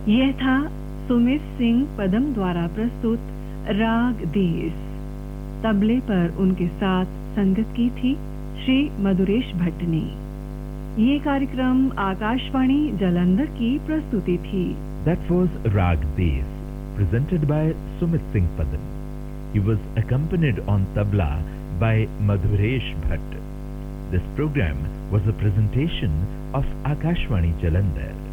यह था सुमित सिंह पदम द्वारा प्रस्तुत राग देस। तबले पर उनके साथ संगत की थी श्री मधुरेश भट्ट ने। ये कार्यक्रम आकाशवाणी जालंधर की प्रस्तुति थी। That was Rag Des, presented by Sumit Singh Padam. He was accompanied on tabla by Madhuresh Bhatt. This program was a presentation of Akashvani Jalandhar.